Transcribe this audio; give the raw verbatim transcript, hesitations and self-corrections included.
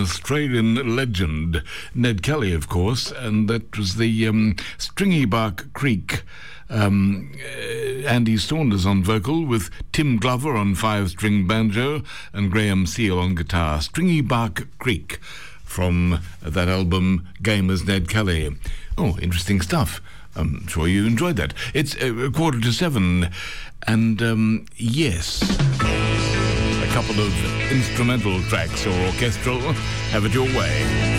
Australian legend, Ned Kelly, of course, and that was the um, Stringy Bark Creek. Um, uh, Andy Saunders on vocal, with Tim Glover on five-string banjo and Graham Seal on guitar. Stringy Bark Creek from that album, Game as Ned Kelly. Oh, interesting stuff. I'm sure you enjoyed that. It's a quarter to seven, and um, yes, a couple of instrumental tracks or orchestral. Have it your way.